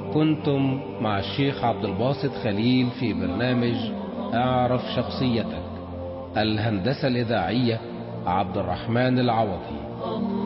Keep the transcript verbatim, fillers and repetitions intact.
كنتم مع الشيخ عبد الباسط خليل في برنامج اعرف شخصيتك. الهندسة الإذاعية عبد الرحمن العوضي.